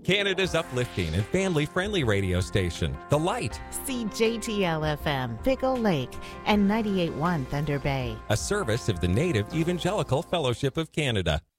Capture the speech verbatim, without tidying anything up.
Canada's uplifting and family-friendly radio station, The Light. C J T L F M, Pickle Lake, and ninety-eight point one Thunder Bay. A service of the Native Evangelical Fellowship of Canada.